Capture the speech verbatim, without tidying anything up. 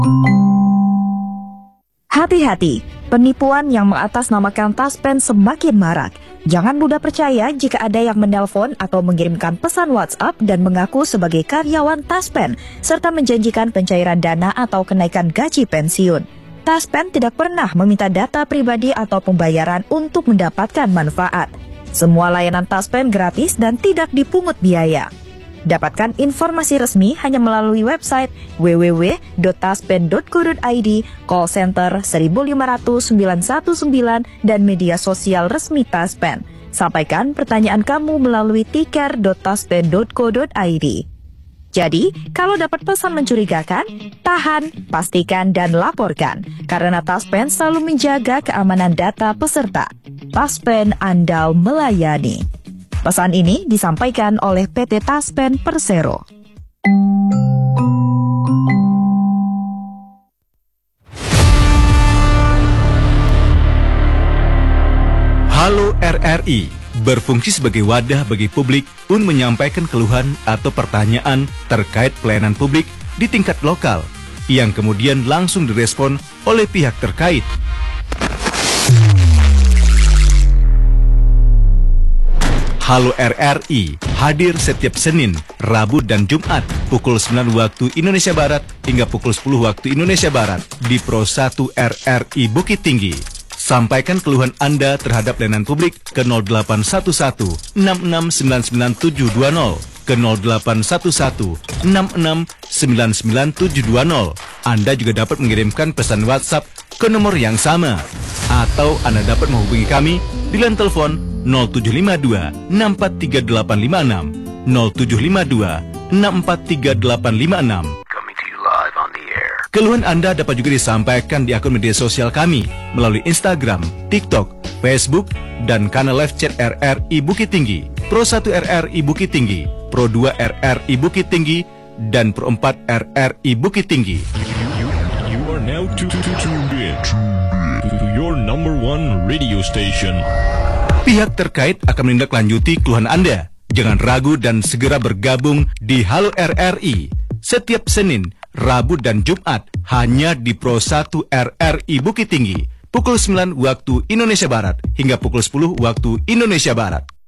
Hati-hati, penipuan yang mengatasnamakan Taspen semakin marak. Jangan mudah percaya jika ada yang menelpon atau mengirimkan pesan WhatsApp dan mengaku sebagai karyawan Taspen, serta menjanjikan pencairan dana atau kenaikan gaji pensiun. Taspen tidak pernah meminta data pribadi atau pembayaran untuk mendapatkan manfaat. Semua layanan Taspen gratis dan tidak dipungut biaya. Dapatkan informasi resmi hanya melalui website w w w dot taspen dot co dot i d, call center seribu lima ratus sembilan satu sembilan, dan media sosial resmi Taspen. Sampaikan pertanyaan kamu melalui tiker dot taspen dot co dot i d. Jadi, kalau dapat pesan mencurigakan, tahan, pastikan, dan laporkan. Karena Taspen selalu menjaga keamanan data peserta. Taspen andal melayani. Pesan ini disampaikan oleh P T Taspen Persero. Halo R R I, berfungsi sebagai wadah bagi publik untuk menyampaikan keluhan atau pertanyaan terkait pelayanan publik di tingkat lokal, yang kemudian langsung direspon oleh pihak terkait. Halo R R I hadir setiap Senin, Rabu, dan Jumat pukul sembilan waktu Indonesia Barat hingga pukul sepuluh waktu Indonesia Barat di Pro satu R R I Bukit Tinggi. Sampaikan keluhan Anda terhadap layanan publik ke nol delapan satu satu enam enam sembilan sembilan tujuh dua nol, ke nol delapan satu satu enam enam sembilan sembilan tujuh dua nol. Anda juga dapat mengirimkan pesan WhatsApp ke nomor yang sama. Atau Anda dapat menghubungi kami di line telepon nol tujuh lima dua enam empat tiga delapan lima enam, nol tujuh lima dua enam empat tiga delapan lima enam. Keluhan Anda dapat juga disampaikan di akun media sosial kami melalui Instagram, TikTok, Facebook, dan kanal live chat R R I Bukit Tinggi, Pro satu R R I Bukit Tinggi, Pro dua R R I Bukit Tinggi, dan Pro empat R R I Bukit Tinggi. You, you are now tuned in to your number one radio station. Pihak terkait akan menindaklanjuti keluhan Anda. Jangan ragu dan segera bergabung di Halo R R I setiap Senin, Rabu, dan Jumat hanya di Pro satu R R I Bukit Tinggi pukul sembilan waktu Indonesia Barat hingga pukul sepuluh waktu Indonesia Barat.